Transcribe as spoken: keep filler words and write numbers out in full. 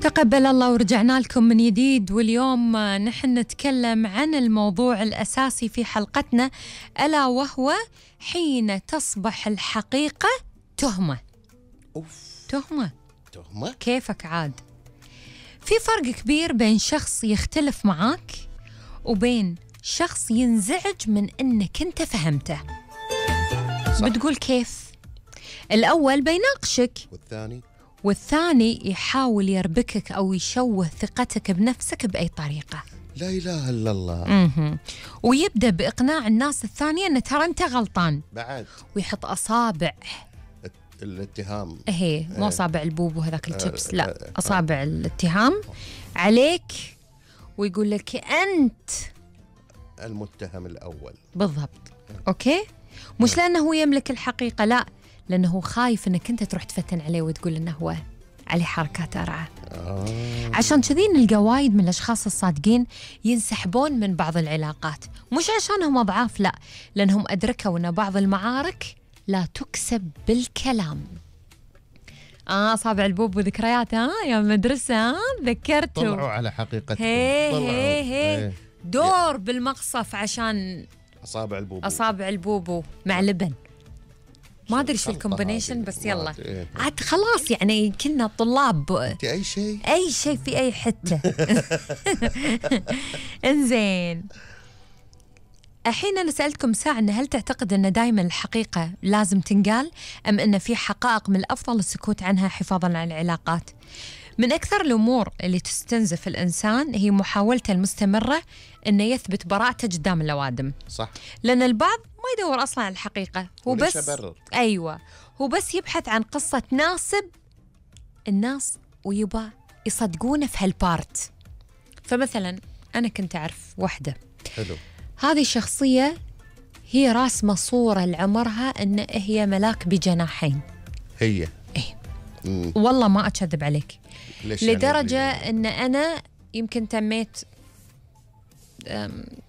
تقبل الله ورجعنا لكم من جديد، واليوم نحن نتكلم عن الموضوع الأساسي في حلقتنا، ألا وهو حين تصبح الحقيقة تهمة. أوف. تهمة تهمة؟ كيفك عاد؟ في فرق كبير بين شخص يختلف معاك وبين شخص ينزعج من أنك أنت فهمته. صح. بتقول كيف؟ الأول بيناقشك، والثاني والثاني يحاول يربكك أو يشوه ثقتك بنفسك بأي طريقة. لا إله إلا الله. مه. ويبدأ بإقناع الناس الثانية أن ترى أنت غلطان بعد، ويحط أصابع الاتهام، هي مو اه. أصابع البوب وهذاك الشيبس، لا اه. أصابع الاتهام عليك، ويقول لك أنت المتهم الأول. بالضبط. أوكي؟ مش لأنه هو يملك الحقيقة، لا، لأنه خايف أنك أنت تروح تفتن عليه وتقول أنه هو عليه حركات أرعى. آه. عشان كذي نلقى وايد من الأشخاص الصادقين ينسحبون من بعض العلاقات، مش عشانهم أضعاف، لا، لأنهم أدركوا أن بعض المعارك لا تكسب بالكلام. آه صابع البوب وذكريات، ها يا مدرسة، ها ذكرتوا. طلعوا على حقيقتهم. هي طلعوا. هي هي هي. دور بالمقصف عشان أصابع البوبو. أصابع البوبو مع لبن. ما أدري شو الكومبينيشن، بس يلا عاد خلاص، يعني كنا طلاب انت أي شيء أي شيء في أي حتة. إنزين، الحين أنا سألتكم ساعة إن هل تعتقد أن دائما الحقيقة لازم تنقال، أم أن في حقائق من الأفضل السكوت عنها حفاظا على العلاقات؟ من أكثر الأمور اللي تستنزف الإنسان هي محاولته المستمرة أنه يثبت براءته قدام الأوادم. صح. لأن البعض ما يدور أصلا على الحقيقة، هو بس أبرر. أيوة، هو بس يبحث عن قصة تناسب الناس ويبا يصدقونه في هالبارت. فمثلا أنا كنت أعرف واحدة، حلو، هذه الشخصية هي راسمة صورة لعمرها أن هي ملاك بجناحين. هي إيه، مم. والله ما أكذب عليك، ليش لدرجة يعني؟ أن أنا يمكن تميت